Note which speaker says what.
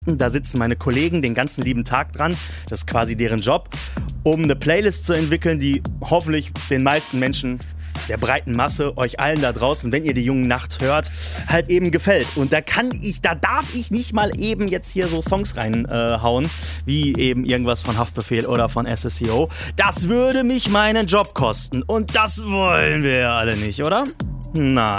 Speaker 1: Da sitzen meine Kollegen den ganzen lieben Tag dran, das ist quasi deren Job, um eine Playlist zu entwickeln, die hoffentlich den meisten Menschen, der breiten Masse, euch allen da draußen, wenn ihr die Junge Nacht hört, halt eben gefällt. Und da darf ich nicht mal eben jetzt hier so Songs reinhauen, wie eben irgendwas von Haftbefehl oder von SSCO. Das würde mich meinen Job kosten und das wollen wir alle nicht, oder? Na.